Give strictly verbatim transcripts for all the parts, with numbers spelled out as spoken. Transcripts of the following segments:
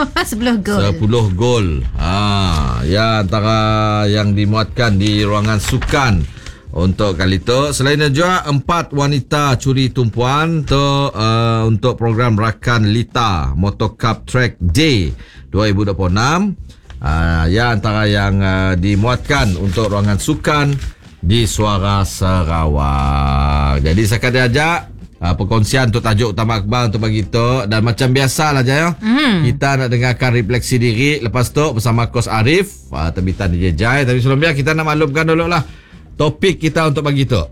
sepuluh gol. sepuluh gol. Ha, ya antara yang dimuatkan di ruangan sukan untuk kali itu. Selain itu juga empat wanita curi tumpuan tu, uh, untuk program rakan Lita Motor Cup Track Day dua ribu dua puluh enam. Uh, ya antara yang uh, dimuatkan untuk ruangan sukan di Suara Sarawak. Jadi saya akan diajak uh, perkongsian untuk tajuk utama akhbar untuk pagi tu. Dan macam biasa lah Jaya, mm. kita nak dengarkan refleksi diri. Lepas tu bersama Kos Arif, uh, terbitan D J Jai. Tapi sebelum dia kita nak maklumkan dulu lah topik kita untuk pagi tu.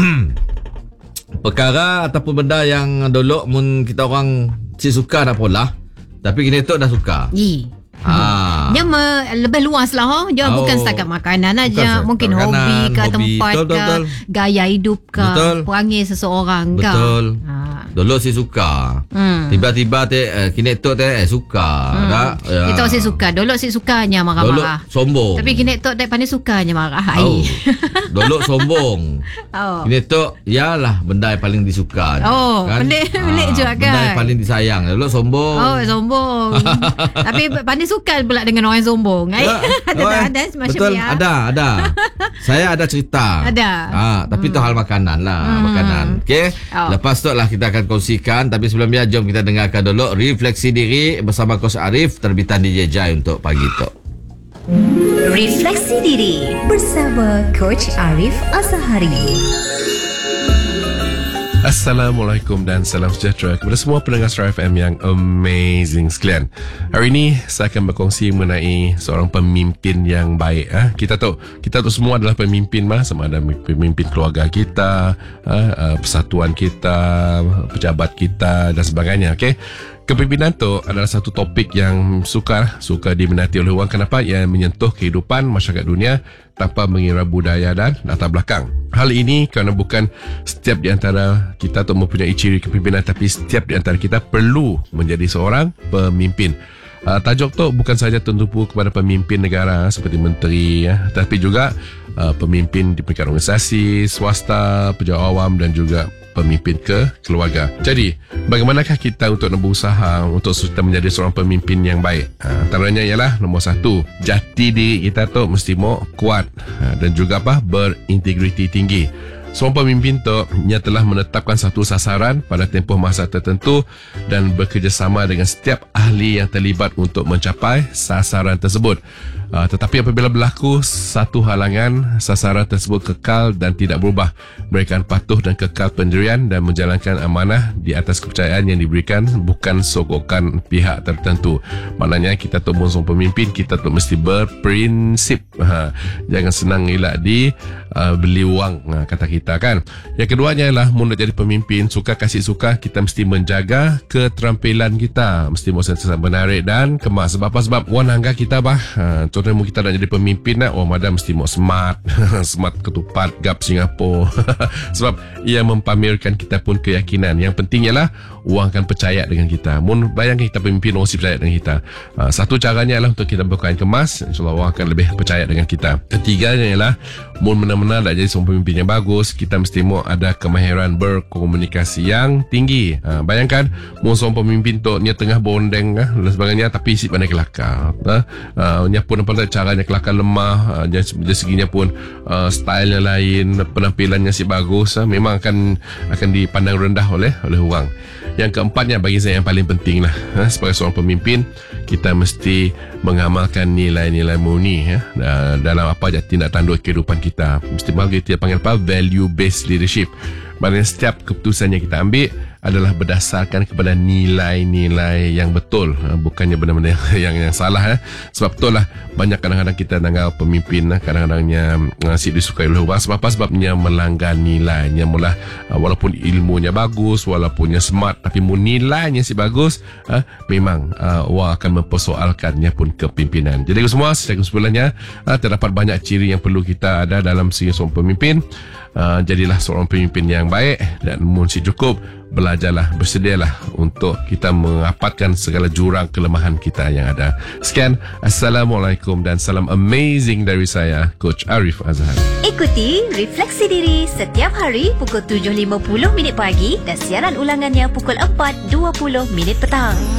Perkara ataupun benda yang dulu mun kita orang si suka nak pola, tapi kini tu dah suka. Ye. Ha. Dia me, lebih luas lah. Oh. Dia oh. bukan setakat makanan aja. Mungkin makanan, hobi ke, hobi. tempat betul, ke, betul, betul. gaya hidup ke, betul. perangai seseorang ke. Betul. Ha. Dulu si suka. Hmm. Tiba-tiba te eh, kini tu te eh, suka. Hmm. Tak? Ya. Itu si suka. Dulu si sukanya marah-marah. Dulu sombong. Tapi kini tu dia pandai sukanya marah. Oh. Dulu sombong. Oh. Kini tu yalah benda yang paling disuka. Oh, kan? pelik, pelik ha, juga kan. Benda yang paling disayang. Dulu sombong. Oh, sombong. Tapi pandai suka pula dengan orang sombong. Ya. ada oh, ada macam betul, ya. ada, ada. Saya ada cerita. Ada. Ha, tapi hmm. tu hal makanan lah, hmm. makanan. Okey. Oh. Lepas tu lah kita akan kongsikan. Tapi sebelum dia, jom kita dengarkan dulu refleksi diri bersama Kos Arif, terbitan D J Jai untuk pagi tu. Refleksi diri bersama Coach Arif Azhari. Assalamualaikum dan salam sejahtera kepada semua pendengar Star F M yang amazing sekalian. Hari ini saya akan berkongsi mengenai seorang pemimpin yang baik. Ha? Kita tahu, kita tahu semua adalah pemimpin mah, sama ada pemimpin keluarga kita, ha? persatuan kita, pejabat kita dan sebagainya. Okay? Kepimpinan tu adalah satu topik yang suka suka diminati oleh orang. Kenapa? Ia menyentuh kehidupan masyarakat dunia tanpa mengira budaya dan latar belakang. Hal ini kerana bukan setiap di antara kita tu mempunyai ciri kepimpinan, tapi setiap di antara kita perlu menjadi seorang pemimpin. Uh, tajuk tu bukan sahaja tertumpu kepada pemimpin negara seperti menteri, ya, tapi juga uh, pemimpin di peringkat organisasi, swasta, pejabat awam dan juga pemimpin ke keluarga. Jadi, bagaimanakah kita untuk berusaha untuk kita menjadi seorang pemimpin yang baik? Ha, antaranya ialah nombor satu, jati diri kita tu mesti mau kuat, ha, dan juga apa? Berintegriti tinggi. Seorang pemimpin tu ia telah menetapkan satu sasaran pada tempoh masa tertentu dan bekerjasama dengan setiap ahli yang terlibat untuk mencapai sasaran tersebut. Uh, tetapi apabila berlaku satu halangan, sasaran tersebut kekal dan tidak berubah. Mereka patuh dan kekal pendirian dan menjalankan amanah di atas kepercayaan yang diberikan, bukan sogokan pihak tertentu. Maknanya kita tu seorang pemimpin, kita tu mesti berprinsip. Ha, jangan senang elak di uh, beli wang, ha, kata kita kan. Yang keduanya ialah mun nak jadi pemimpin, suka kasih suka, kita mesti menjaga keterampilan kita, mesti mau sentiasa menarik dan kemas. Sebab apa? Sebab wan hangga kita bah. Ha, contohnya kita nak jadi pemimpin nak, oh madam mesti mau smart. Smart ketupat gap Singapura. Sebab ia mempamerkan kita pun keyakinan. Yang penting ialah orang akan percaya dengan kita. Mun bayangkan kita pemimpin, orang mesti percaya dengan kita. Ha, satu caranya ialah untuk kita berkain kemas, insyaAllah orang akan lebih percaya dengan kita. Ketiganya ialah mun benar-benar nak jadi seorang pemimpin yang bagus, kita mesti mau ada kemahiran berkomunikasi yang tinggi. Ha, bayangkan mun seorang pemimpin tu dia tengah bondeng ha, dan sebagainya, tapi isi pandai kelakar. Ha, uh, dia pun apa caranya kelakar lemah, uh, dari seginya pun uh, stylenya lain, penampilannya si bagus, uh, memang akan akan dipandang rendah oleh oleh orang. Yang keempatnya bagi saya yang paling penting lah, ha, sebagai seorang pemimpin kita mesti mengamalkan nilai-nilai murni, ya, dalam apa saja tindak tanduk kehidupan kita. Mesti bagi kita panggil apa? Value based leadership. Maknanya setiap keputusan yang kita ambil adalah berdasarkan kepada nilai-nilai yang betul, bukannya benda-benda yang yang salah. Ya. Sebab betul lah banyak kadang-kadang kita dengar pemimpin kadang-kadangnya si disukai oleh orang. Sebab apa? Sebabnya melanggar nilainya. Mula walaupun ilmunya bagus, walaupun smart, tapi nilainya si bagus, memang orang akan mempersoalkannya pun kepimpinan. Jadi semua secara kesimpulannya terdapat banyak ciri yang perlu kita ada dalam seorang pemimpin. Uh, jadilah seorang pemimpin yang baik dan mesti cukup belajarlah, bersedialah untuk kita merapatkan segala jurang kelemahan kita yang ada. Sekian, Assalamualaikum dan salam amazing dari saya, Coach Arif Azhari. Ikuti Refleksi Diri setiap hari pukul tujuh lima puluh minit pagi dan siaran ulangannya pukul empat dua puluh minit petang.